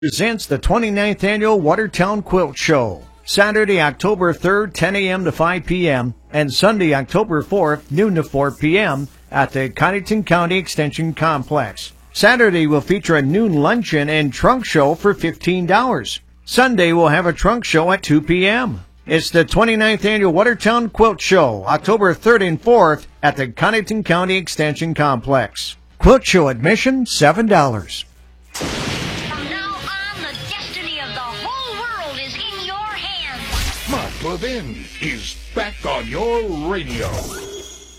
presents the 29th Annual Watertown Quilt Show. Saturday, October 3rd, 10 a.m. to 5 p.m. and Sunday, October 4th, noon to 4 p.m. at the Cottington County Extension Complex. Saturday will feature a noon luncheon and trunk show for $15. Sunday will have a trunk show at 2 p.m. It's the 29th Annual Watertown Quilt Show, October 3rd and 4th at the Cottington County Extension Complex. Quilt show admission, $7. From now on, the destiny of the whole world is in your hands. Mark Levin is back on your radio.